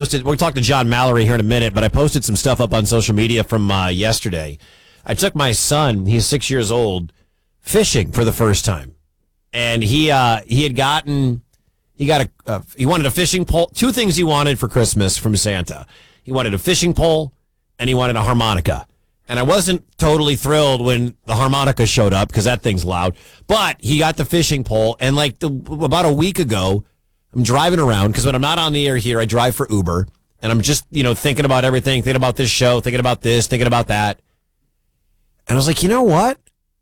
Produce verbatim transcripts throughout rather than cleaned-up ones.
posted, we'll talk to John Mallory here in a minute, but I posted some stuff up on social media from uh, yesterday. I took my son, he's six years old, fishing for the first time. And he uh, he had gotten, he got a, uh, he wanted a fishing pole. Two things he wanted for Christmas from Santa. He wanted a fishing pole and he wanted a harmonica. And I wasn't totally thrilled when the harmonica showed up because that thing's loud. But he got the fishing pole. And like the, about a week ago, I'm driving around because when I'm not on the air here, I drive for Uber. And I'm just, you know, thinking about everything, thinking about this show, thinking about this, thinking about that. And I was like, you know what?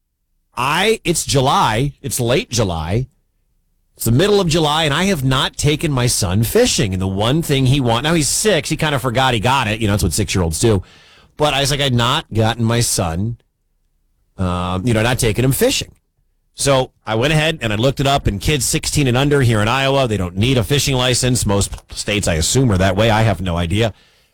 I It's July. It's late July. It's the middle of July, and I have not taken my son fishing. And the one thing he wants, now he's six, he kind of forgot he got it. You know, that's what six-year-olds do. But I was like, I'd not gotten my son, um, you know, not taking him fishing. So I went ahead and I looked it up, and kids sixteen and under here in Iowa, they don't need a fishing license. Most states, I assume, are that way. I have no idea.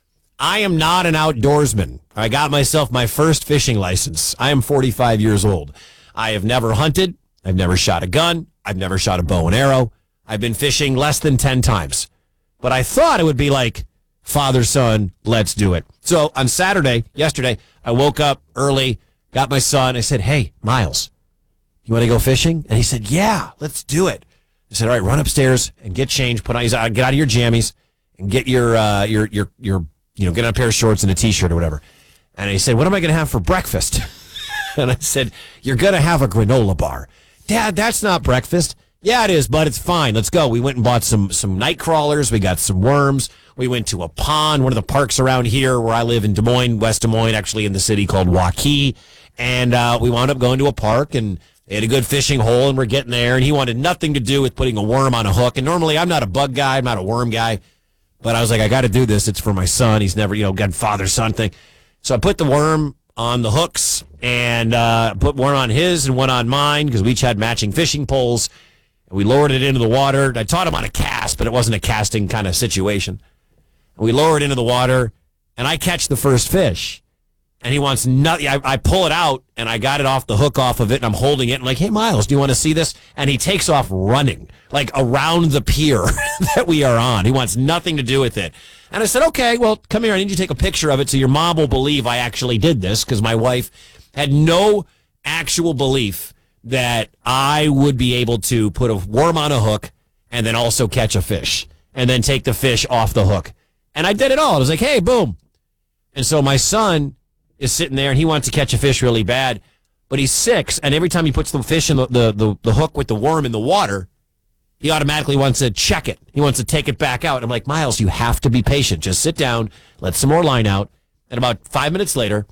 I am not an outdoorsman. I got myself my first fishing license. I am forty-five years old. I have never hunted. I've never shot a gun. I've never shot a bow and arrow. I've been fishing less than ten times. But I thought it would be like, father, son, let's do it. So on Saturday, yesterday, I woke up early, got my son. I said, hey, Miles, you want to go fishing? And he said, yeah, let's do it. I said, all right, run upstairs and get changed. Put on, get out of your jammies and get your, uh, your, your, your, you know, get on a pair of shorts and a t-shirt or whatever. And he said, what am I going to have for breakfast? And I said, you're going to have a granola bar. Dad, that's not breakfast. Yeah, it is, but it's fine. Let's go. We went and bought some some night crawlers. We got some worms. We went to a pond, one of the parks around here where I live in Des Moines, West Des Moines, actually in the city called Waukee. And uh, we wound up going to a park, and they had a good fishing hole, and we're getting there. And he wanted nothing to do with putting a worm on a hook. And normally I'm not a bug guy. I'm not a worm guy. But I was like, I got to do this. It's for my son. He's never, you know, got father-son thing. So I put the worm on the hooks and uh, put one on his and one on mine because we each had matching fishing poles. And we lowered it into the water. I taught him on a cast, but it wasn't a casting kind of situation. And we lower it into the water, and I catch the first fish. And he wants nothing. I, I pull it out, and I got it off the hook off of it, and I'm holding it. And like, hey, Miles, do you want to see this? And he takes off running, like around the pier that we are on. He wants nothing to do with it. And I said, okay, well, come here. I need you to take a picture of it so your mom will believe I actually did this, because my wife had no actual belief that I would be able to put a worm on a hook and then also catch a fish and then take the fish off the hook. And I did it all. I was like, hey, boom. And so my son is sitting there, and he wants to catch a fish really bad, but he's six, and every time he puts the fish in the, the, the, the hook with the worm in the water, he automatically wants to check it. He wants to take it back out. I'm like, Miles, you have to be patient. Just sit down, let some more line out, and about five minutes later,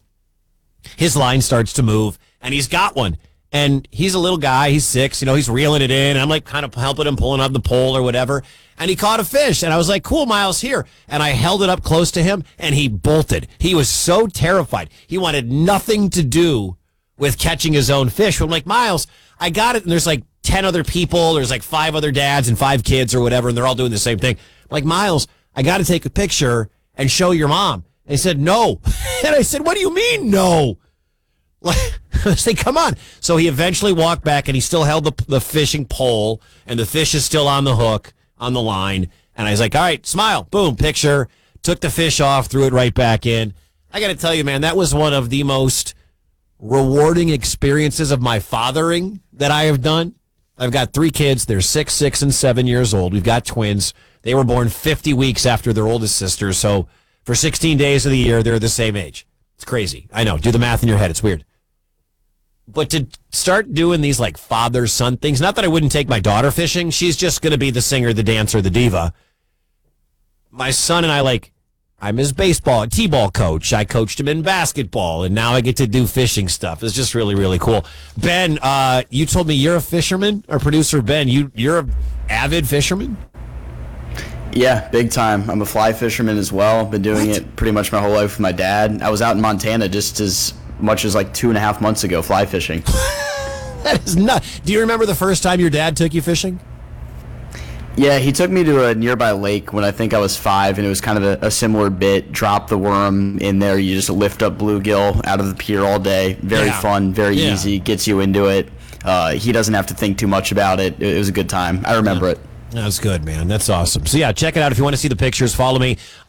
his line starts to move, and he's got one. And he's a little guy. He's six. You know, he's reeling it in. And I'm like kind of helping him, pulling up the pole or whatever. And he caught a fish. And I was like, cool, Miles, here. And I held it up close to him, and he bolted. He was so terrified. He wanted nothing to do with catching his own fish. I'm like, Miles, I got it. And there's like ten other people. There's like five other dads and five kids or whatever. And they're all doing the same thing. I'm like, Miles, I got to take a picture and show your mom. And he said, no. And I said, what do you mean, no? I say, come on. So he eventually walked back, and he still held the, the fishing pole, and the fish is still on the hook, on the line. And I was like, all right, smile. Boom, picture. Took the fish off, threw it right back in. I got to tell you, man, that was one of the most rewarding experiences of my fathering that I have done. I've got three kids. They're six, six, and seven years old. We've got twins. They were born fifty weeks after their oldest sister. So for sixteen days of the year, they're the same age. It's crazy. I know. Do the math in your head. It's weird. But to start doing these like father-son things, not that I wouldn't take my daughter fishing. She's just going to be the singer, the dancer, the diva. My son and I, like, I'm his baseball, t-ball coach. I coached him in basketball, and now I get to do fishing stuff. It's just really, really cool. Ben, uh, you told me you're a fisherman, or producer Ben, you, you're an avid fisherman? Yeah, big time. I'm a fly fisherman as well. Been doing what? it pretty much my whole life with my dad. I was out in Montana just as much as like two and a half months ago fly fishing. That is not. Do you remember the first time your dad took you fishing? Yeah, he took me to a nearby lake when I think I was five, and it was kind of a, a similar bit. Drop the worm in there. You just lift up bluegill out of the pier all day. Very yeah. fun, very yeah. easy, gets you into it. Uh, he doesn't have to think too much about it. It was a good time. I remember yeah. it. That's good, man. That's awesome. So, yeah, check it out if you want to see the pictures. Follow me